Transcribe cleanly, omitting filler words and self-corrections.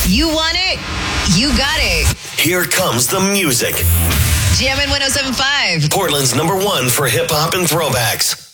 You want it? You got it. Here comes the music. Jammin' 107.5. Portland's #1 for hip hop and throwbacks.